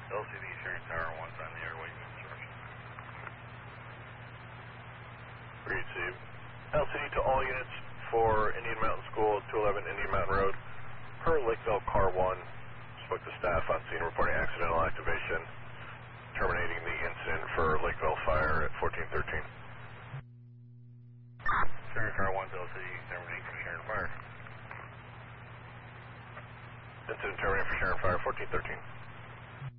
LCD Sharon Tower 1's on the airway construction. Received. LCD to all units for Indian Mountain School, 211 Indian Mountain Road. Per Lakeville Car 1, spoke to staff on scene reporting accidental activation, terminating the incident for Lakeville Fire at 1413. Sharon Tower 1's LCD terminating for Sharon Fire. Incident terminating for Sharon Fire, 1413.